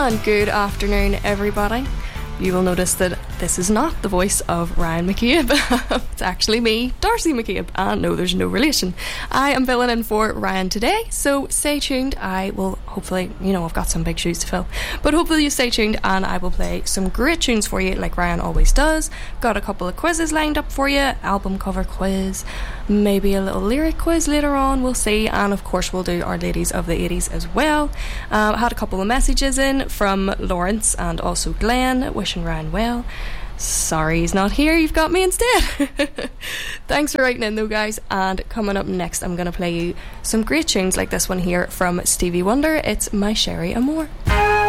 And good afternoon, everybody. You will notice that this is not the voice of Ryan McCabe. It's actually me, Darcy McCabe. And no, there's no relation. I am filling in for Ryan today, so stay tuned. I will hopefully, I've got some big shoes to fill, but hopefully you stay tuned and I will play some great tunes for you like Ryan always does. Got a couple of quizzes lined up for you, album cover quiz, maybe a little lyric quiz later on, we'll see, and of course we'll do our ladies of the 80s as well. Had a couple of messages in from Lawrence and also Glenn wishing Ryan well. Sorry he's not here, you've got me instead. Thanks for writing in though, guys. And coming up next, I'm going to play you some great tunes like this one here from Stevie Wonder. It's My Sherry Amore.